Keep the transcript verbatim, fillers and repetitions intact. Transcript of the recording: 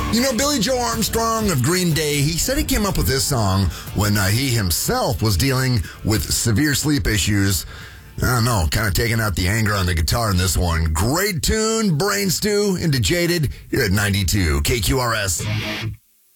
You know, Billy Joe Armstrong of Green Day, he said he came up with this song when uh, he himself was dealing with severe sleep issues. I don't know, kind of taking out the anger on the guitar in this one. Great tune, Brain Stew into Jaded here at ninety-two K Q R S.